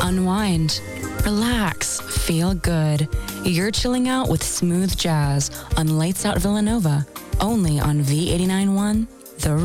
unwind, relax, feel good. You're chilling out with smooth jazz on Lights Out Villanova, only on V89.1 The